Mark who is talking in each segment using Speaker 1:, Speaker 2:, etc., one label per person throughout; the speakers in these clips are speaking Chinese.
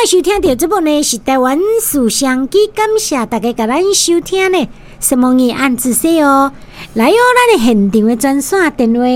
Speaker 1: 收听到这部呢是台湾思想机，感谢大家甲咱收听呢。什么嘢按字说哦，来哦，咱的现场的专线电话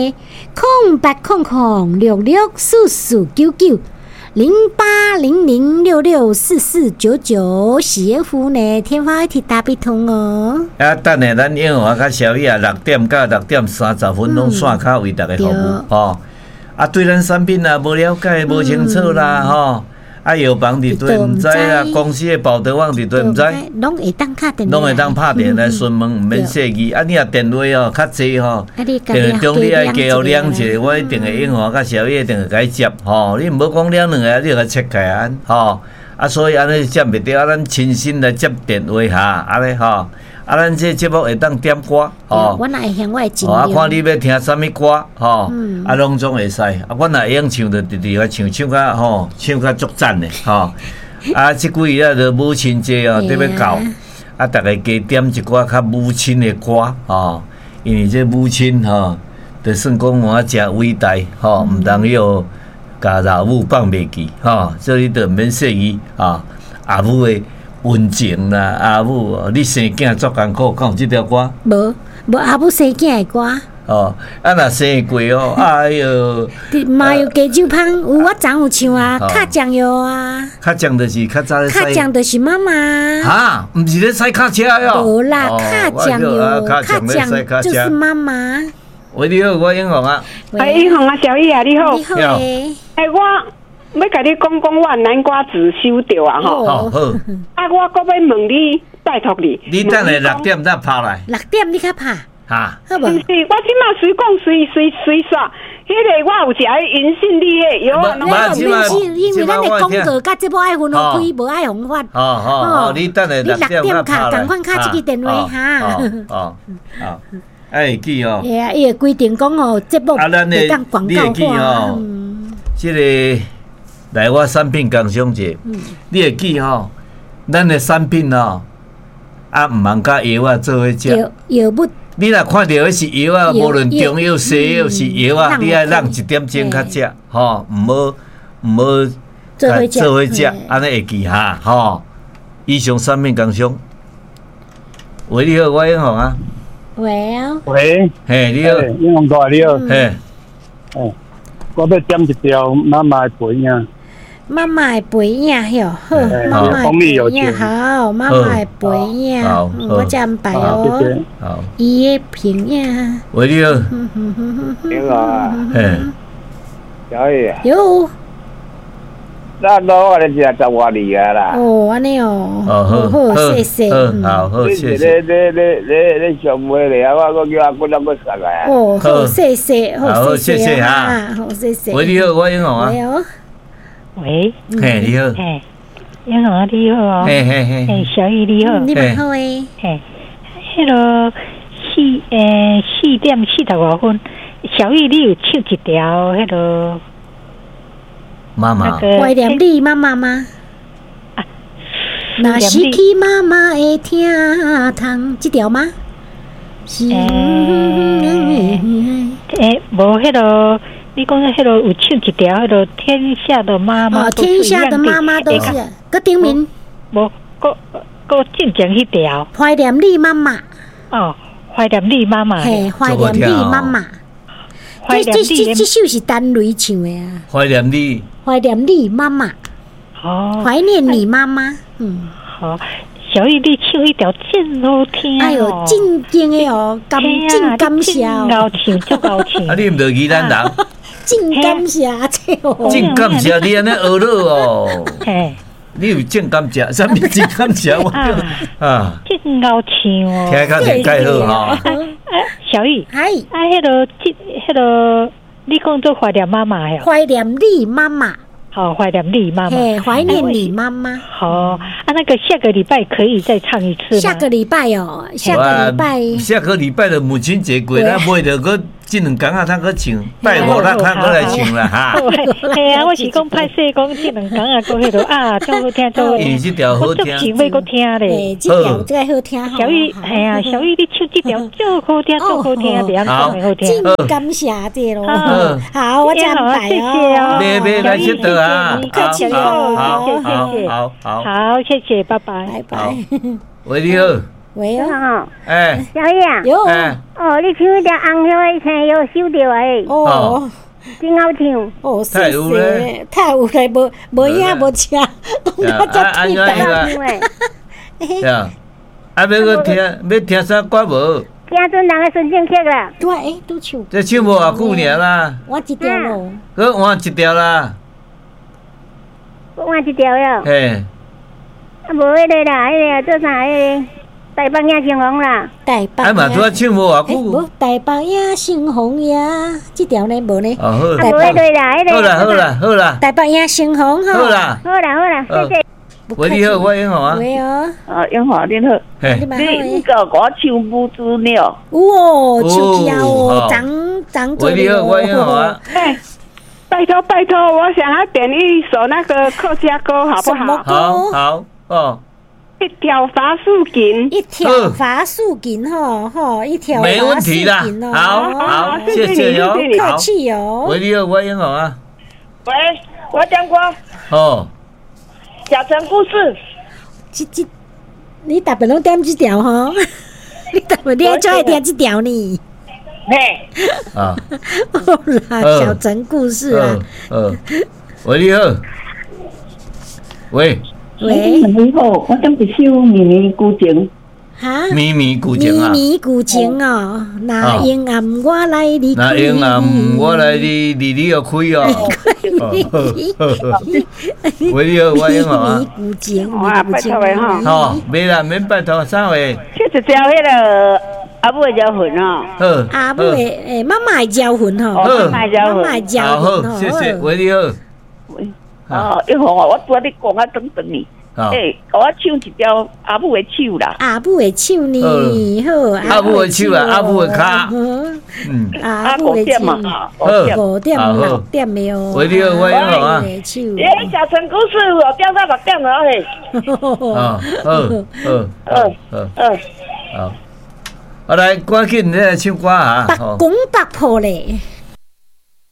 Speaker 1: 0800664499，是服务呢天花一大笔通哦。
Speaker 2: 等下咱英华甲小叶6点到6点30分拢线卡为大家服务吼。对咱产品啊无了解、无清楚啦吼。药房伫对唔知啦，公司的保德网伫对唔知，
Speaker 1: 拢会当打电话，
Speaker 2: 拢会当拍电来询问，唔免设计。你若电话哦较济吼，电中你爱加互两者，我一定会永华甲小叶一定会甲伊接吼。你唔好讲两个，你就甲切开安吼。所以安尼接袂着，咱亲身来接电话下，安尼吼。咱这节目会当点歌吼，
Speaker 1: 我若会向我会尽量。
Speaker 2: 看你要听啥物歌吼，拢总会使。我若会用唱就直直来唱，唱甲吼，唱甲足赞的吼。即几日就母亲节哦，得要到，大家加点一寡较母亲的歌吼，因为这母亲吼，就算讲我诚伟大吼，毋通要甲老母放袂记吼，所以就免说伊阿母的。温情啦，阿母，你生囝足艰苦，敢有这条歌？
Speaker 1: 无阿母生囝的歌。
Speaker 2: 若生过哦，哎哟，
Speaker 1: 麻油鸡酒芳，有我昨有唱啊，卡酱油啊。
Speaker 2: 卡酱就是较早咧。
Speaker 1: 卡酱就是妈妈。
Speaker 2: 哈，毋是咧驶卡车哟。
Speaker 1: 无啦，卡酱油，卡酱就是妈妈。
Speaker 2: 喂，你好，我英宏啊。
Speaker 3: 英宏啊，小易啊，你好。
Speaker 1: 你好诶。
Speaker 3: 我要甲你讲我南瓜籽收着啊吼。
Speaker 2: 好。
Speaker 3: 我搁要问你，拜托你。
Speaker 2: 你等下6点再拍来。
Speaker 1: 6点你较拍。
Speaker 2: 哈。
Speaker 3: 好无？是，我即马随讲随煞，迄个我有食银杏里的药啊。
Speaker 1: 因为咱的广告甲节目爱分好开，无爱红发。
Speaker 2: 好，你等下6点
Speaker 1: 卡，赶快卡这个电话哈。
Speaker 2: 好。会记哦。
Speaker 1: 伊会规定讲哦，节目会当广告化。
Speaker 2: 这个。来，我产品工商节，你会记吼？咱的产品吼，毋通甲药啊做伙食。
Speaker 1: 药物。
Speaker 2: 你若看到迄是药啊，无论中药、西药是药啊，你爱让1点钟较食，吼，毋好做伙食，安尼会记哈，吼。以上产品工商。喂，你好，我英宏啊。
Speaker 4: 喂。
Speaker 2: 嘿，你好。
Speaker 4: 英宏哥，你好。
Speaker 2: 嘿。
Speaker 4: 我要点一条妈妈的陪影。
Speaker 1: 妈妈的陪影，好，妈妈的陪影，好，妈妈的陪影，我这安排哦。
Speaker 2: 好，
Speaker 1: 伊的陪影。
Speaker 2: 喂，你好。
Speaker 4: 你好啊。小雨。
Speaker 1: 有。
Speaker 4: 咱我来食10外里啊啦。
Speaker 1: 安尼哦。
Speaker 2: 好，
Speaker 1: 谢谢。
Speaker 2: 好，谢谢。
Speaker 4: 你上尾咧，我叫阿姑送来啊。
Speaker 1: 好，谢谢，
Speaker 2: 好，谢谢
Speaker 1: 哈，好，谢谢。
Speaker 2: 喂，你好，我英宏啊。
Speaker 3: 喂。
Speaker 2: 嘿，你好。
Speaker 3: 嘿，英宏啊，你好哦。
Speaker 2: 嘿，
Speaker 3: 小雨你好。
Speaker 1: 你蛮好诶。
Speaker 3: 迄个4点45分，小雨你有唱一条迄个。
Speaker 2: 妈妈，
Speaker 1: 怀念你妈妈吗？那是去妈妈的厅堂，这条吗？是。
Speaker 3: 无迄个，你讲迄个有唱一条迄个天下的妈妈。
Speaker 1: 天下的妈妈都是。个顶名。
Speaker 3: 无，个进前迄条。
Speaker 1: 怀念你妈妈。
Speaker 3: 怀念你妈妈。
Speaker 1: 嘿，怀念你妈妈。这首是单雷唱的啊。
Speaker 2: 怀念你。
Speaker 1: 怀念你妈妈，怀念你妈妈，
Speaker 3: 好，小雨你唱一条真好听，
Speaker 1: 哎呦，真正的哦，真感谢哦，
Speaker 3: 高唱足高唱，
Speaker 2: 你唔着宜兰人，
Speaker 1: 真感谢这哦，
Speaker 2: 真感谢你安尼学了哦，你有真感谢，啥物真感谢我
Speaker 3: 真高唱哦，
Speaker 2: 听较听介好哈，
Speaker 3: 小雨，迄个。你讲做怀念妈妈呀？
Speaker 1: 怀念你妈妈。
Speaker 3: 好，怀念你妈妈。
Speaker 1: 怀念你妈妈。
Speaker 3: 好那个下个礼拜可以再唱一次吗？
Speaker 1: 下个礼拜哦，下个礼拜
Speaker 2: 的母亲节过，咱买着个这两工啊，通搁唱，拜五咱通搁来唱啦哈。
Speaker 3: 系啊，我是讲歹势讲这两工啊，搁迄落啊，足好听，足好听。
Speaker 2: 这条好
Speaker 3: 我足
Speaker 2: 听，
Speaker 3: 想要搁听咧。
Speaker 1: 这条最好听。
Speaker 3: 小玉，系啊，小玉你唱这条足好听，足好听，别人讲的好听。
Speaker 1: 真感谢这咯。好，我安排哦。
Speaker 2: 别来接得啊！
Speaker 1: 客气哦。
Speaker 3: 好，谢谢，拜拜，
Speaker 1: 拜拜。
Speaker 2: 喂，你好。
Speaker 1: 喂哦。
Speaker 2: 哎。
Speaker 5: 小玉啊。
Speaker 1: 有。
Speaker 5: 哦，你唱迄条红叶的青叶收着诶。
Speaker 1: 哦。
Speaker 5: 真好唱。
Speaker 1: 哦，谢谢。太有嘞，无影无车，讲到这
Speaker 2: 安呀，啊，要搁听，要听啥歌无？
Speaker 5: 听阵人的孙正曲啦。
Speaker 1: 对，都唱。
Speaker 2: 这唱无偌久尔啦。
Speaker 1: 我一条咯。
Speaker 2: 搁换一条啦。
Speaker 5: 搁换一条哟。
Speaker 2: 嘿。
Speaker 5: 啊，无迄个啦，迄个做啥？迄个大北影成红啦。
Speaker 1: 大北。
Speaker 2: 啊嘛，拄啊唱无偌久。
Speaker 1: 无大北影成红呀，这条呢无呢。
Speaker 2: 哦好。
Speaker 5: 无迄个啦，迄
Speaker 2: 个。好啦。
Speaker 1: 大北影成红哈。
Speaker 2: 好啦，
Speaker 5: 谢谢。
Speaker 2: 喂，你好，我永豪啊。
Speaker 1: 喂哦。
Speaker 6: 永豪你好。你个我唱母子鸟。
Speaker 1: 哦，唱跳哦，长
Speaker 2: 喂，你好，我永豪啊。
Speaker 6: 拜托，我想要点一首那个客家歌，好不好？
Speaker 2: 好哦。
Speaker 6: 一条法树锦，
Speaker 1: 一条法树锦吼，一条
Speaker 2: 没问题啦。好，谢谢哟，
Speaker 1: 客气哦。
Speaker 2: 喂，你好，我永豪啊。
Speaker 6: 喂，我讲过。
Speaker 2: 哦。
Speaker 6: 小城故事。
Speaker 1: 你特别拢点这条吼？你特别你爱最爱听这条呢？
Speaker 6: 嘿。
Speaker 2: 啊。
Speaker 1: 好啦，小城故事啊。
Speaker 2: 喂，你好。喂。
Speaker 6: 你好，我想一首咪咪古情。
Speaker 1: 哈？
Speaker 2: 咪咪古情啊！
Speaker 1: 咪咪古情哦，那阴暗我来你开，
Speaker 2: 那阴暗我来你要开哦。喂，你好，我永豪啊。
Speaker 1: 咪咪古情，
Speaker 6: 拜托的哈。
Speaker 2: 好，没啦，免拜托，啥话？
Speaker 6: 这一条迄个阿母的招魂哦。
Speaker 1: 阿母的妈妈的招魂吼。
Speaker 6: 妈妈
Speaker 1: 招魂。
Speaker 2: 好，谢谢，喂，你好。
Speaker 6: 永豪啊，我拄仔你讲啊，等你。我唱一条阿母的手啦。
Speaker 1: 阿母的手呢？好，
Speaker 2: 阿母的手啊，阿母的脚。
Speaker 1: 阿母的手。5点6点的哦。
Speaker 2: 喂，你好，我永豪啊。
Speaker 6: 小城故事我调到6点了嘿。
Speaker 2: 好，我来赶紧来唱歌啊。
Speaker 1: 北公北婆咧。